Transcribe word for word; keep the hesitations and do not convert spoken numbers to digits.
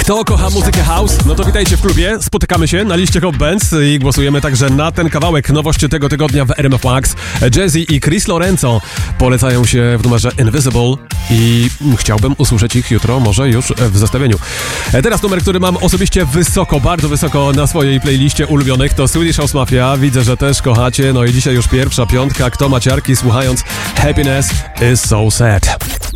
Kto kocha muzykę house? No to witajcie w klubie. Spotykamy się na liście Hot Bands i głosujemy także na ten kawałek. Nowość tego tygodnia w R M F Max. Jay-Z i Chris Lorenzo polecają się w numerze Invisible i chciałbym usłyszeć ich jutro, może już w zestawieniu. Teraz numer, który mam osobiście wysoko, bardzo wysoko na swojej playliście ulubionych, to Swedish House Mafia. Widzę, że też kochacie. No i dzisiaj już pierwsza piątka. Kto ma ciarki słuchając Happiness is so sad.